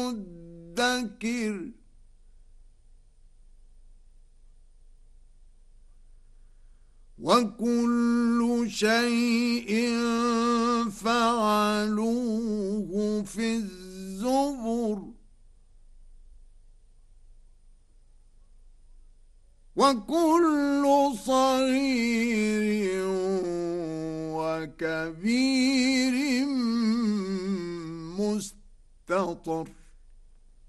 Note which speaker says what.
Speaker 1: مدكر وكل شيء فعلوه في الزبر وكل صغير وكبير مستطر